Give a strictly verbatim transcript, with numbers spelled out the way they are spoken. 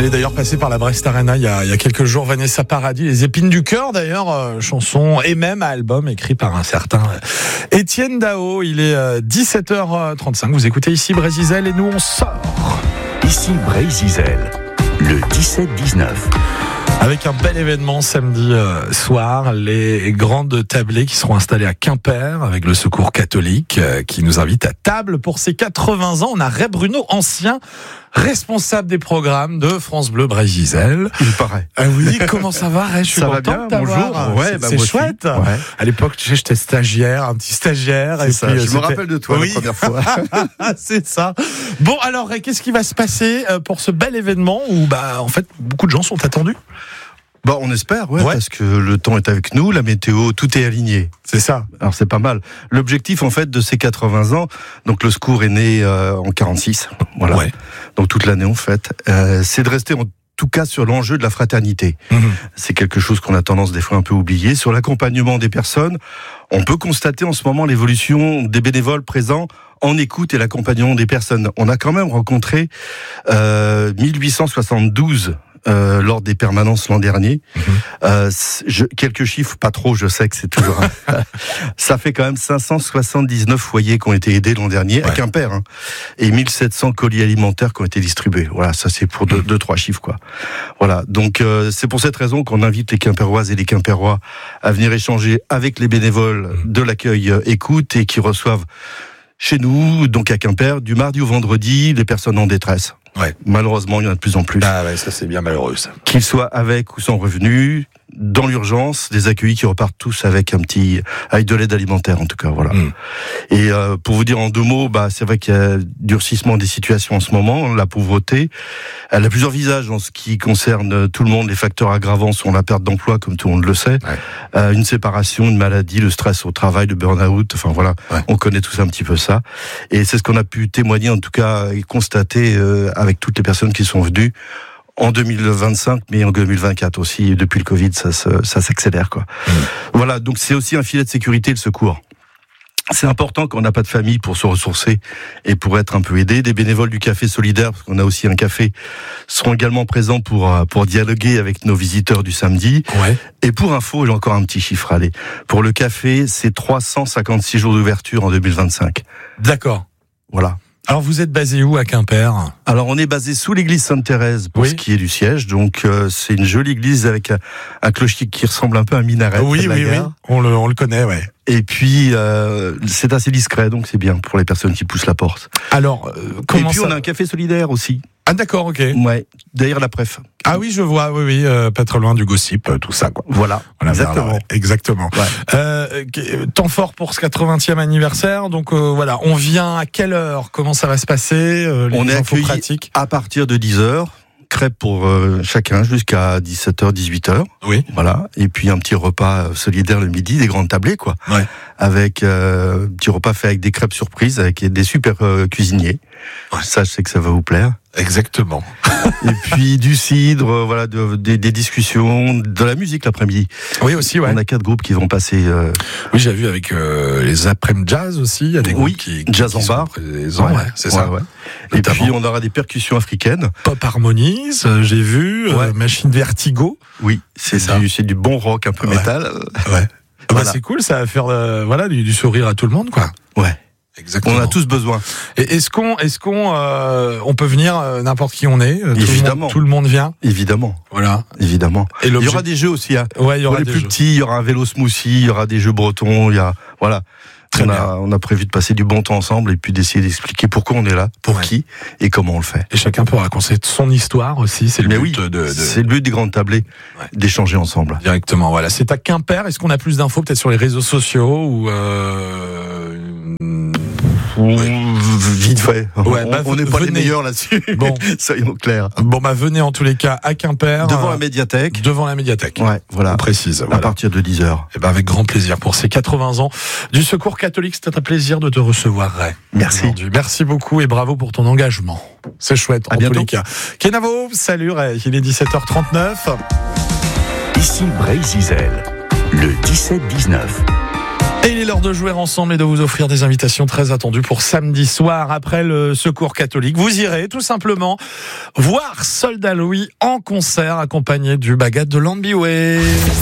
est d'ailleurs passée par la Brest Arena il y a, il y a quelques jours. Vanessa Paradis, Les Épines du Cœur d'ailleurs, euh, chanson et même album écrit par un certain Étienne Dao. Il est euh, dix-sept heures trente-cinq. Vous écoutez ici Brésil et nous on sort. Ici Brésil, le dix-sept dix-neuf. Avec un bel événement samedi euh, soir, les grandes tablées qui seront installées à Quimper avec le Secours catholique euh, qui nous invite à table pour ses quatre-vingts ans. On a Ray Bruno, ancien responsable des programmes de France Bleu Brésil. Il paraît. Ah oui, comment ça va Ray? Je suis ça content va bien, de t'avoir. bonjour. Ouais, c'est bah, c'est moi chouette. Ouais. À l'époque, tu sais, j'étais stagiaire, un petit stagiaire. C'est et ça, puis, je c'était... me rappelle de toi oui. la première fois. C'est ça. Bon, alors Ray, qu'est-ce qui va se passer pour ce bel événement où, bah, en fait, beaucoup de gens sont attendus? Bah, on espère, ouais, ouais, parce que le temps est avec nous, la météo, tout est aligné. C'est ça. Alors c'est pas mal. L'objectif en fait de ces quatre-vingts ans, donc le Secours est né euh, en quarante-six, voilà. Ouais. Donc toute l'année en fait, euh, c'est de rester en tout cas sur l'enjeu de la fraternité. Mmh. C'est quelque chose qu'on a tendance des fois un peu oublier. Sur l'accompagnement des personnes, on peut constater en ce moment l'évolution des bénévoles présents en écoute et l'accompagnement des personnes. On a quand même rencontré euh, mille huit cent soixante-douze Euh, lors des permanences l'an dernier. Mmh. Euh, je, quelques chiffres, pas trop, je sais que c'est toujours... Un... ça fait quand même cinq cent soixante-dix-neuf foyers qui ont été aidés l'an dernier, ouais, à Quimper, hein, et mille sept cents colis alimentaires qui ont été distribués. Voilà, ça c'est pour deux, mmh. deux trois chiffres, quoi. Voilà, donc euh, c'est pour cette raison qu'on invite les Quimpéroises et les Quimpérois à venir échanger avec les bénévoles de l'accueil euh, écoute et qui reçoivent chez nous, donc à Quimper, du mardi au vendredi, les personnes en détresse. Ouais. Malheureusement, il y en a de plus en plus. Ah ouais, ça c'est bien malheureux ça. Qu'ils soient avec ou sans revenus, dans l'urgence, des accueillis qui repartent tous avec un petit, avec de l'aide alimentaire en tout cas, voilà. Mmh. Et euh, pour vous dire en deux mots, bah c'est vrai qu'il y a durcissement des situations en ce moment, la pauvreté, elle a plusieurs visages en ce qui concerne tout le monde. Les facteurs aggravants sont la perte d'emploi, comme tout le monde le sait, ouais, euh, une séparation, une maladie, le stress au travail, le burn-out, enfin voilà, ouais, on connaît tous un petit peu ça. Et c'est ce qu'on a pu témoigner en tout cas et constater euh, avec toutes les personnes qui sont venues. En deux mille vingt-cinq, mais en deux mille vingt-quatre aussi, depuis le Covid, ça, ça, ça s'accélère, quoi. Mmh. Voilà, donc c'est aussi un filet de sécurité, le secours. C'est important quand on n'a pas de famille pour se ressourcer et pour être un peu aidé. Des bénévoles du Café Solidaire, parce qu'on a aussi un café, seront également présents pour, pour dialoguer avec nos visiteurs du samedi. Ouais. Et pour info, j'ai encore un petit chiffre, allez. Pour le café, c'est trois cent cinquante-six jours d'ouverture en deux mille vingt-cinq. D'accord. Voilà. Alors vous êtes basé où à Quimper? Alors on est basé sous l'église Sainte-Thérèse pour oui, ce qui est du siège. Donc euh, c'est une jolie église avec un, un clocher qui ressemble un peu à un minaret. Oui, oui, oui. On le, on le connaît, ouais. Et puis euh, c'est assez discret, donc c'est bien pour les personnes qui poussent la porte. Alors euh, comment Et puis ça... on a un café solidaire aussi. Ah d'accord, ok. Ouais, derrière la préf. Ah oui, je vois, oui, oui, euh, pas trop loin du gossip, euh, tout ça, quoi. Voilà, voilà exactement. Là, ouais, exactement. Ouais. Euh, temps fort pour ce quatre-vingtième anniversaire, donc euh, voilà, on vient à quelle heure? Comment ça va se passer euh, les On est accueillis pratiques à partir de dix heures. Crêpes pour euh, chacun jusqu'à dix-sept heures, dix-huit heures. Oui. Voilà. Et puis un petit repas solidaire le midi, des grandes tablées, quoi. Ouais. Avec euh, un petit repas fait avec des crêpes surprises, avec des super euh, cuisiniers. Ouais. Ça, je sais que ça va vous plaire. Exactement. Et puis du cidre, euh, voilà, de, de, des discussions, de la musique l'après-midi. Oui, aussi, ouais. On a quatre groupes qui vont passer. Euh... Oui, j'ai vu avec euh, les après-midi jazz aussi. Il y a des oui, groupes qui, qui jazz qui en bar. Présents, ouais, ouais, c'est ouais, ça. Ouais. Et puis on aura des percussions africaines. Pop Harmonies, euh, j'ai vu. Ouais. Euh, Machine Vertigo. Oui, c'est, c'est du, c'est du bon rock, un peu ouais. métal. Ouais. Voilà. Bah, c'est cool, ça va faire euh, voilà du, du sourire à tout le monde, quoi. Ouais. Exactement. On a tous besoin. Et est-ce qu'on, est-ce qu'on, euh, on peut venir euh, n'importe qui on est. Euh, tout Évidemment. Le monde, tout le monde vient. Évidemment. Voilà. Évidemment. Et il y aura des jeux aussi. Hein. Ouais, il y aura Pour les des plus jeux. petits, il y aura un vélo smoothie, il y aura des jeux bretons, il y a voilà. Très on bien. a, on a prévu de passer du bon temps ensemble et puis d'essayer d'expliquer pourquoi on est là, pour ouais. qui et comment on le fait. Et chacun peut raconter son histoire aussi, c'est le Mais but oui, de, de... c'est le but des grandes tablées, ouais. d'échanger ensemble. Directement, voilà. C'est à Quimper. Est-ce qu'on a plus d'infos peut-être sur les réseaux sociaux ou euh... Oui. Vite fait. Ouais, bah, on n'est pas venez. les meilleurs là-dessus. Bon, soyons clairs. Bon, bah venez en tous les cas à Quimper. Devant euh, la médiathèque. Devant la médiathèque. Ouais, voilà. On précise. Voilà. À partir de dix heures. Et ben avec grand plaisir pour ces quatre-vingts ans du Secours catholique. C'était un plaisir de te recevoir, Ray. Merci. Aujourd'hui. Merci beaucoup et bravo pour ton engagement. C'est chouette à en bientôt. tous les cas. Kenavo, salut Ray. Il est dix-sept heures trente-neuf. Ici Brésil, le dix-sept dix-neuf. Et il est l'heure de jouer ensemble et de vous offrir des invitations très attendues pour samedi soir après le Secours catholique. Vous irez tout simplement voir Soldat Louis en concert accompagné du Bagad de Lambiway.